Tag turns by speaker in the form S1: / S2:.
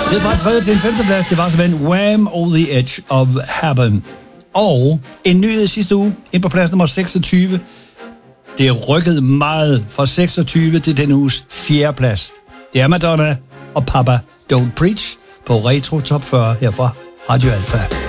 S1: Det var 3. til en 5. plads. Det var simpelthen Wham! On the Edge of Heaven. Og en nyhed sidste uge, ind på plads nummer 26. Det rykkede meget fra 26 til den uges 4. plads. Det er Madonna og Papa Don't Preach på Retro Top 40 her fra Radio Alpha.